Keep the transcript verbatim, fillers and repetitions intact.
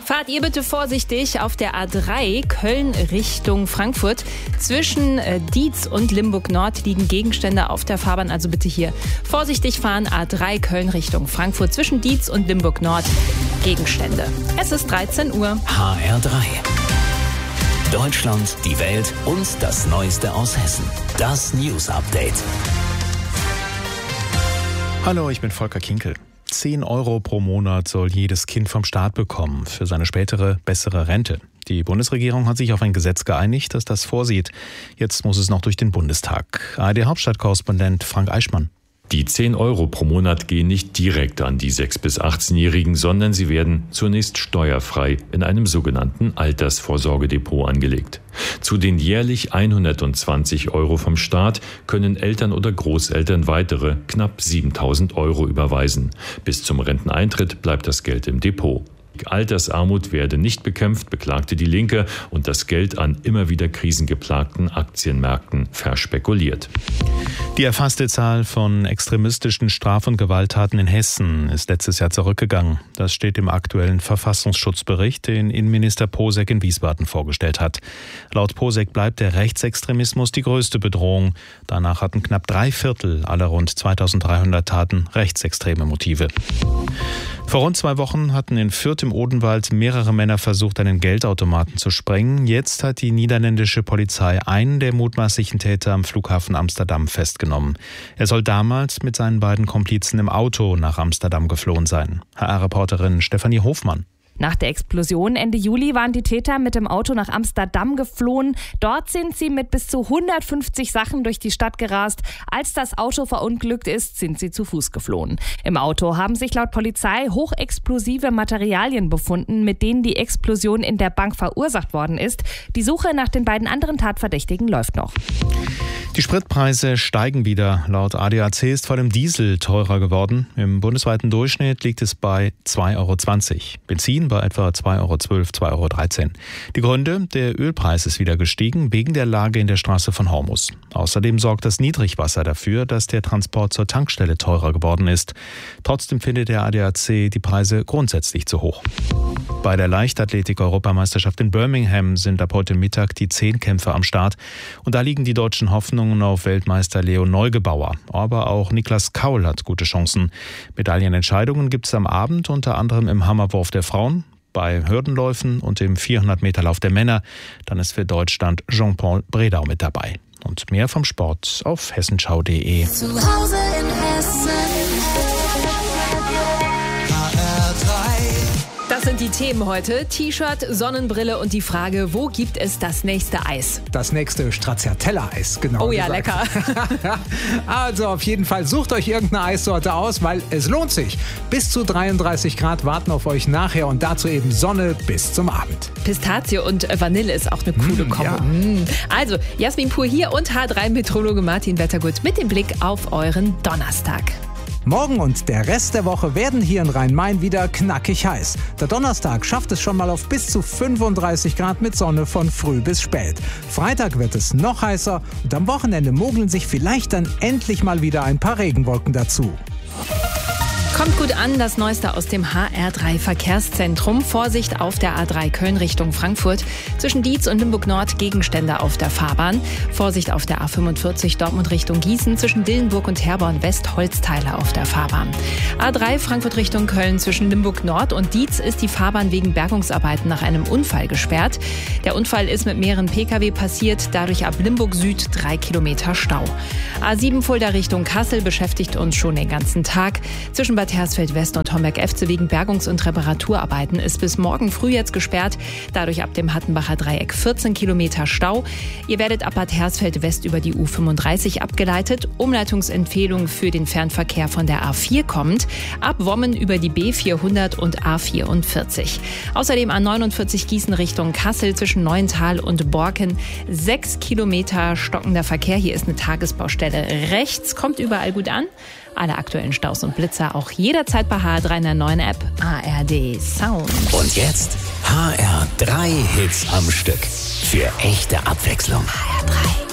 Fahrt ihr bitte vorsichtig auf der A drei Köln Richtung Frankfurt. Zwischen äh, Dietz und Limburg Nord liegen Gegenstände auf der Fahrbahn. Also bitte hier vorsichtig fahren. A drei Köln Richtung Frankfurt. Zwischen Dietz und Limburg Nord Gegenstände. Es ist dreizehn Uhr. H R drei. Deutschland, die Welt und das Neueste aus Hessen. Das News Update. Hallo, ich bin Volker Kinkel. zehn Euro pro Monat soll jedes Kind vom Staat bekommen für seine spätere, bessere Rente. Die Bundesregierung hat sich auf ein Gesetz geeinigt, das das vorsieht. Jetzt muss es noch durch den Bundestag. A R D-Hauptstadtkorrespondent Frank Eichmann. Die zehn Euro pro Monat gehen nicht direkt an die sechs- bis achtzehnjährigen, sondern sie werden zunächst steuerfrei in einem sogenannten Altersvorsorgedepot angelegt. Zu den jährlich hundertzwanzig Euro vom Staat können Eltern oder Großeltern weitere knapp siebentausend Euro überweisen. Bis zum Renteneintritt bleibt das Geld im Depot. Altersarmut werde nicht bekämpft, beklagte die Linke, und das Geld an immer wieder krisengeplagten Aktienmärkten verspekuliert. Die erfasste Zahl von extremistischen Straf- und Gewalttaten in Hessen ist letztes Jahr zurückgegangen. Das steht im aktuellen Verfassungsschutzbericht, den Innenminister Posek in Wiesbaden vorgestellt hat. Laut Posek bleibt der Rechtsextremismus die größte Bedrohung. Danach hatten knapp drei Viertel aller rund zweitausenddreihundert Taten rechtsextreme Motive. Vor rund zwei Wochen hatten in Fürth im Odenwald mehrere Männer versucht, einen Geldautomaten zu sprengen. Jetzt hat die niederländische Polizei einen der mutmaßlichen Täter am Flughafen Amsterdam festgenommen. Er soll damals mit seinen beiden Komplizen im Auto nach Amsterdam geflohen sein. H R-Reporterin Stefanie Hofmann. Nach der Explosion Ende Juli waren die Täter mit dem Auto nach Amsterdam geflohen. Dort sind sie mit bis zu hundertfünfzig Sachen durch die Stadt gerast. Als das Auto verunglückt ist, sind sie zu Fuß geflohen. Im Auto haben sich laut Polizei hochexplosive Materialien befunden, mit denen die Explosion in der Bank verursacht worden ist. Die Suche nach den beiden anderen Tatverdächtigen läuft noch. Die Spritpreise steigen wieder. Laut A D A C ist vor allem Diesel teurer geworden. Im bundesweiten Durchschnitt liegt es bei zwei Euro zwanzig. Benzin bei etwa zwei Euro zwölf, zwei Euro dreizehn. Die Gründe: Der Ölpreis ist wieder gestiegen wegen der Lage in der Straße von Hormuz. Außerdem sorgt das Niedrigwasser dafür, dass der Transport zur Tankstelle teurer geworden ist. Trotzdem findet der A D A C die Preise grundsätzlich zu hoch. Bei der Leichtathletik-Europameisterschaft in Birmingham sind ab heute Mittag die Zehnkämpfer am Start. Und da liegen die deutschen Hoffnungen auf Weltmeister Leo Neugebauer. Aber auch Niklas Kaul hat gute Chancen. Medaillenentscheidungen gibt es am Abend unter anderem im Hammerwurf der Frauen, bei Hürdenläufen und im vierhundert-Meter-Lauf der Männer. Dann ist für Deutschland Jean-Paul Bredau mit dabei. Und mehr vom Sport auf hessenschau punkt de. Zu Hause in Hessen. Das sind die Themen heute. T-Shirt, Sonnenbrille und die Frage, wo gibt es das nächste Eis? Das nächste Stracciatella-Eis, genau. Oh ja, gesagt. lecker. Also auf jeden Fall sucht euch irgendeine Eissorte aus, weil es lohnt sich. Bis zu dreiunddreißig Grad warten auf euch nachher und dazu eben Sonne bis zum Abend. Pistazie und Vanille ist auch eine coole Mm, Kombo. ja. Mm. Also, Jasmin Pur hier und H drei-Meteorologe Martin Wettergut mit dem Blick auf euren Donnerstag. Morgen und der Rest der Woche werden hier in Rhein-Main wieder knackig heiß. Der Donnerstag schafft es schon mal auf bis zu fünfunddreißig Grad mit Sonne von früh bis spät. Freitag wird es noch heißer und am Wochenende mogeln sich vielleicht dann endlich mal wieder ein paar Regenwolken dazu. Kommt gut an, das Neueste aus dem H R drei Verkehrszentrum. Vorsicht auf der A drei Köln Richtung Frankfurt. Zwischen Dietz und Limburg Nord Gegenstände auf der Fahrbahn. Vorsicht auf der A fünfundvierzig Dortmund Richtung Gießen. Zwischen Dillenburg und Herborn West Holzteile auf der Fahrbahn. A drei Frankfurt Richtung Köln. Zwischen Limburg Nord und Dietz ist die Fahrbahn wegen Bergungsarbeiten nach einem Unfall gesperrt. Der Unfall ist mit mehreren Pkw passiert. Dadurch ab Limburg Süd drei Kilometer Stau. A sieben Fulda Richtung Kassel beschäftigt uns schon den ganzen Tag. Zwischen Bad Hersfeld West und Homberg-Efze wegen Bergungs- und Reparaturarbeiten ist bis morgen früh jetzt gesperrt. Dadurch ab dem Hattenbacher Dreieck vierzehn Kilometer Stau. Ihr werdet ab Bad Hersfeld West über die U fünfunddreißig abgeleitet. Umleitungsempfehlung für den Fernverkehr von der A vier kommt. Ab Wommen über die B vierhundert und A vierundvierzig. Außerdem A neunundvierzig Gießen Richtung Kassel zwischen Neuental und Borken. Sechs Kilometer stockender Verkehr. Hier ist eine Tagesbaustelle rechts. Kommt überall gut an. Alle aktuellen Staus und Blitzer auch jederzeit bei H R drei in der neuen App A R D Sound. Und jetzt H R drei Hits am Stück. Für echte Abwechslung. H R drei.